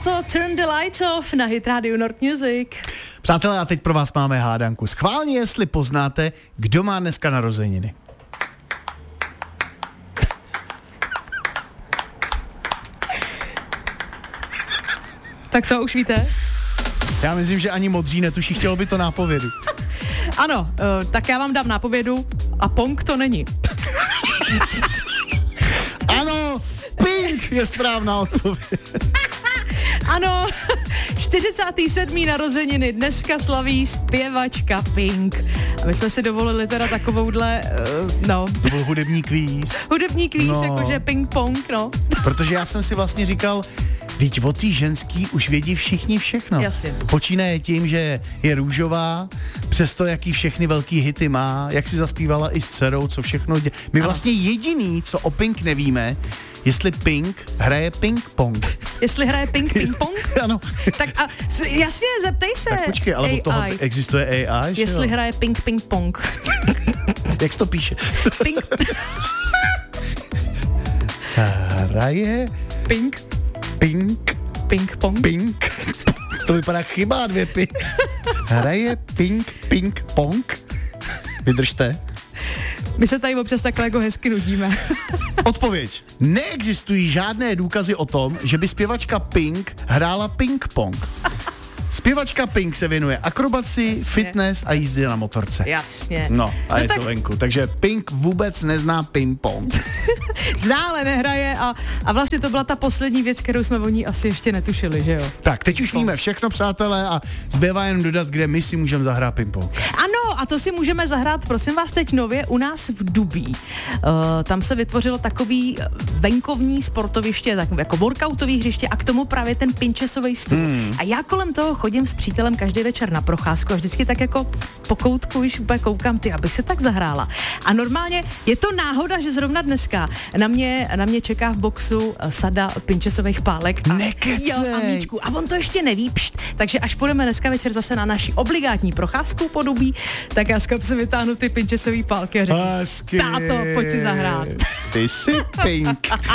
to Turn the Lights Off na Hit Radio Nord Music. Přátelé, a teď pro vás máme hádanku. Schválně, jestli poznáte, kdo má dneska narozeniny. Tak co, už víte? Já myslím, že ani modří netuší, chtělo by to nápovědu. Ano, tak já vám dám nápovědu a Pong to není. Ano, Pink je správná odpověď. Ano, 47. narozeniny dneska slaví zpěvačka Pink. A my jsme si dovolili teda takovouhle, To byl hudební kvíz. hudební kvíz, jakože ping-pong, Protože já jsem si vlastně říkal, vždyť o té ženský už vědí všichni všechno. Jasně. Počínaje tím, že je růžová, přesto jaký všechny velký hity má, jak si zaspívala i s dcerou, co všechno My vlastně jediný, co o Pink nevíme, jestli Pink hraje ping-pong. Jestli hraje ping-pong? Ano. Tak a jasně, zeptej se. Tak počkej, ale od toho existuje AI, že jestli jo? hraje ping-pong. Jak se to píše? Ping. Hraje Ping-pong. Pink. To vypadá chyba, 2 pi. Hraje ping-pong. Vydržte. My se tady občas takhle jako hezky nudíme. Odpověď. Neexistují žádné důkazy o tom, že by zpěvačka Pink hrála ping-pong. Zpěvačka Pink se věnuje akrobaci, fitness a jízdě na motorce. Jasně. No, a je tak to venku. Takže Pink vůbec nezná ping-pong. zná, ale nehraje a vlastně to byla ta poslední věc, kterou jsme o ní asi ještě netušili, že jo? Tak, teď už víme všechno, přátelé, a zbývá jen dodat, kde my si můžeme zahrát ping-pong. Ano, a to si můžeme zahrát, prosím vás, teď nově u nás v Dubí. Tam se vytvořilo takový venkovní sportoviště, takové jako workoutový hřiště a k tomu právě ten pinčesový stůl. A já kolem toho chodím s přítelem každý večer na procházku a vždycky tak jako po koutku už úplně koukám, abych se tak zahrála. A normálně je to náhoda, že zrovna dneska na mě čeká v boxu sada pinčesových pálek. Nekecej. Jo, Amíčku. A on to ještě neví, takže až půjdeme dneska večer zase na naši obligátní procházku po Dubí, tak já z kapsy vytáhnu ty pinčesový pálky a řeknu, táto, pojď si zahrát. Ty jsi Pink.